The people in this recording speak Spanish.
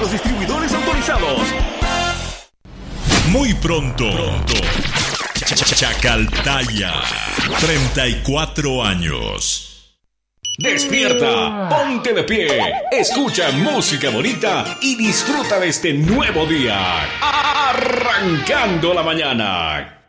nuestros distribuidores autorizados. Muy pronto. Chacaltaya, 34 años. Despierta, ponte de pie, escucha música bonita y disfruta de este nuevo día. Arrancando la mañana.